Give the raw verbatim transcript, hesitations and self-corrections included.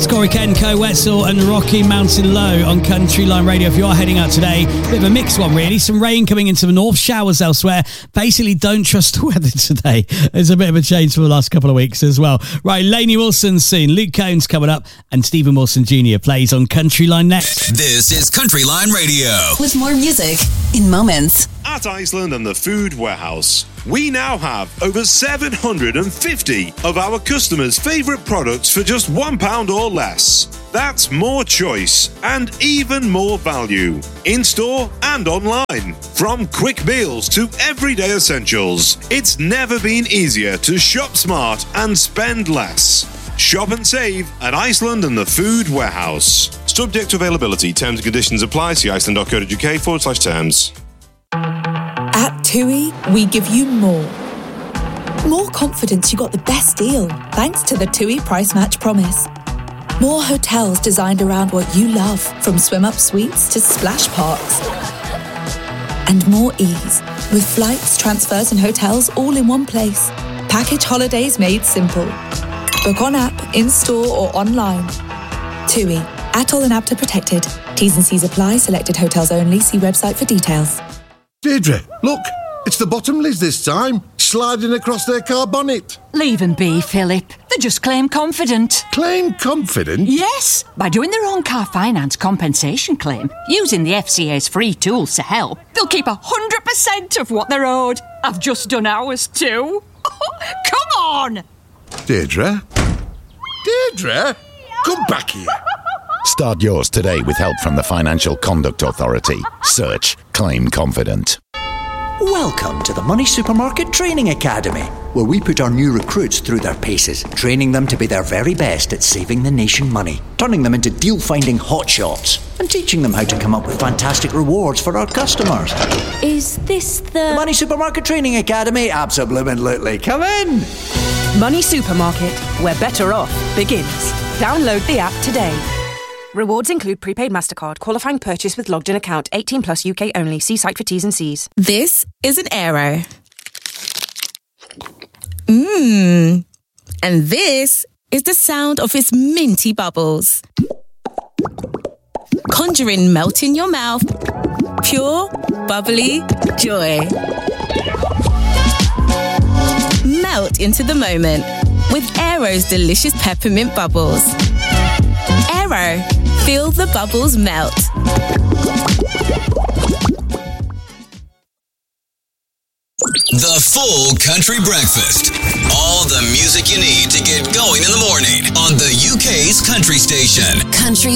Corey Kenko, Wetzel and Rocky Mountain Low on Country Line Radio. If you are heading out today, bit of a mixed one really. Some rain coming into the north, showers elsewhere. Basically, don't trust the weather today. It's a bit of a change from the last couple of weeks as well. Right, Lainey Wilson's soon. Luke Combs coming up and Stephen Wilson Junior plays on Country Line next. This is Country Line Radio. With more music in moments. At Iceland and the Food Warehouse, we now have over seven hundred fifty of our customers' favourite products for just one pound or less. That's more choice and even more value, in-store and online. From quick meals to everyday essentials, it's never been easier to shop smart and spend less. Shop and save at Iceland and the Food Warehouse. Subject to availability, terms and conditions apply. See iceland.co.uk forward slash terms. At TUI, we give you more. More confidence you got the best deal, thanks to the TUI Price Match Promise. More hotels designed around what you love, from swim-up suites to splash parks. And more ease, with flights, transfers and hotels all in one place. Package holidays made simple. Book on app, in-store or online. TUI, Atoll and APTA protected. T's and C's apply. Selected hotels only. See website for details. Deirdre, look, it's the Bottomleys this time, sliding across their car bonnet. Leave them be, Philip. They just claim confident. Claim confident? Yes, by doing their own car finance compensation claim, using the F C A's free tools to help, they'll keep one hundred percent of what they're owed. I've just done ours too. Come on! Deirdre? Deirdre? Come back here. Start yours today with help from the Financial Conduct Authority. Search Claim Confident. Welcome to the Money Supermarket Training Academy, where we put our new recruits through their paces, training them to be their very best at saving the nation money, turning them into deal-finding hotshots, and teaching them how to come up with fantastic rewards for our customers. Is this the... the Money Supermarket Training Academy? Absolutely. Come in! Money Supermarket, where better off begins. Download the app today. Rewards include prepaid MasterCard, qualifying purchase with logged in account, eighteen plus U K only. See site for T's and C's. This is an Aero. Mmm. And this is the sound of its minty bubbles. Conjuring melt in your mouth. Pure, bubbly joy. Melt into the moment with Aero's delicious peppermint bubbles. Aero. Feel the bubbles melt. The full country breakfast. All the music you need to get going in the morning on the U K's country station. Country